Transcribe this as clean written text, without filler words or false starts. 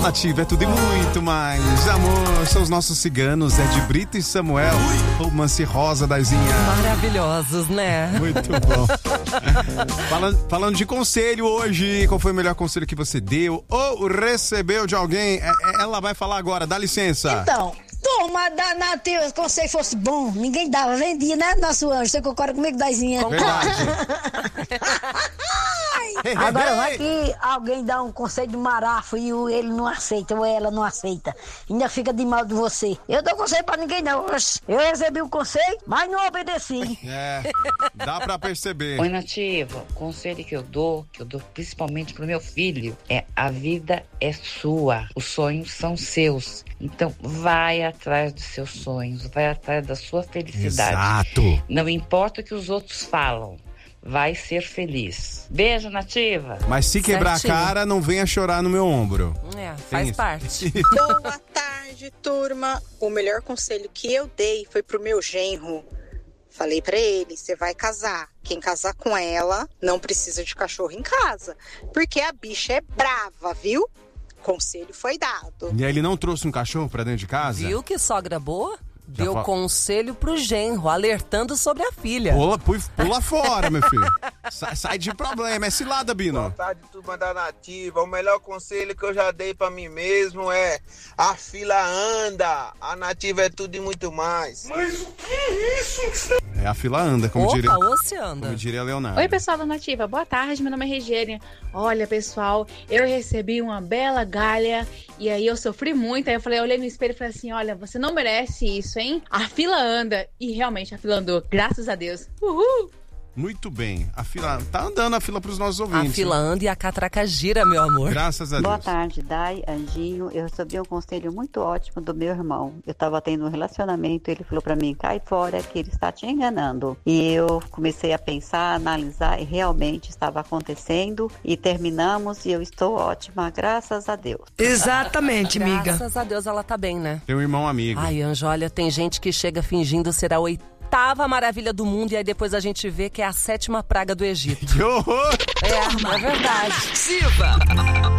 Nativa é tudo e muito mais. Amor, são os nossos ciganos, Ed Brito e Samuel. Romance rosa da Zinha. Maravilhosos, né? Muito bom. Falando de conselho hoje, qual foi o melhor conselho que você deu ou recebeu de alguém? Ela vai falar agora, dá licença. Então, turma da Nativa, se o conselho fosse bom, ninguém dava, vendia, né, nosso anjo? Você concorda comigo, Dazinha? Verdade. Agora vai que alguém dá um conselho de marafo e ele não aceita, ou ela não aceita. Ainda fica de mal de você. Eu dou conselho pra ninguém não. Eu recebi o conselho, mas não obedeci. Dá pra perceber. Oi, Nativa. O conselho que eu dou principalmente pro meu filho, é: a vida é sua, os sonhos são seus. Então vai atrás dos seus sonhos, vai atrás da sua felicidade. Exato. Não importa o que os outros falam. Vai ser feliz. Beijo, Nativa. Mas se quebrar Certinho. a cara, não venha chorar no meu ombro. Faz parte. Boa tarde, turma. O melhor conselho que eu dei foi pro meu genro. Falei pra ele: você vai casar. Quem casar com ela não precisa de cachorro em casa, porque a bicha é brava, viu? Conselho foi dado. E aí ele não trouxe um cachorro pra dentro de casa? Viu que sogra boa? Já Deu conselho pro genro, alertando sobre a filha. Pula fora, meu filho. Sai de problema, é cilada, Bino. Boa tarde, turma da Nativa. O melhor conselho que eu já dei pra mim mesmo é: a fila anda, a Nativa é tudo e muito mais. Mas o que é isso? É, a fila anda, como diria Leonardo. Oi, pessoal da Nativa, boa tarde, meu nome é Regiane. Olha, pessoal, eu recebi uma bela galha e aí eu sofri muito. Aí eu olhei no espelho e falei assim: olha, você não merece isso, hein? A fila anda. E realmente a fila andou, graças a Deus. Uhul! Muito bem. A fila tá andando, a fila pros nossos ouvintes. A fila anda e a catraca gira, meu amor. Graças a Deus. Boa tarde, Dai, Anjinho. Eu recebi um conselho muito ótimo do meu irmão. Eu tava tendo um relacionamento, ele falou pra mim: cai fora que ele está te enganando. E eu comecei a pensar, analisar, e realmente estava acontecendo. E terminamos e eu estou ótima, graças a Deus. Exatamente, amiga. Graças a Deus ela tá bem, né? Tem um irmão amigo. Ai, Anjo, olha, tem gente que chega fingindo ser a oitava maravilha do mundo e aí depois a gente vê que é a 7ª praga do Egito. Que horror! É verdade. Nativa.